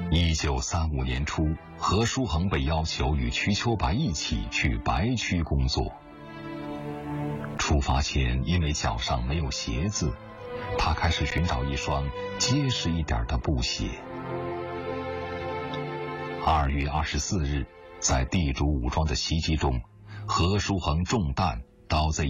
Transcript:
1935年初，何书衡被要求与瞿秋白一起去白区工作。出发前，因为脚上没有鞋子，他开始寻找一双结实一点的布鞋。2月24日，在地主武装的袭击中，何书衡中弹，倒在